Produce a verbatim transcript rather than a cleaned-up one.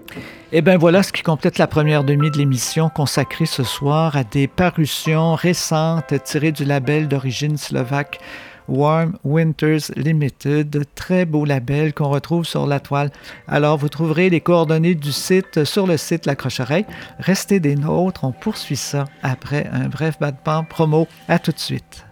Et bien voilà ce qui complète la première demi de l'émission consacrée ce soir à des parutions récentes tirées du label d'origine slovaque Warm Winters Limited, très beau label qu'on retrouve sur la toile. Alors vous trouverez les coordonnées du site sur le site La Croche-Oreille. Restez des nôtres, on poursuit ça après un bref battement promo. À tout de suite.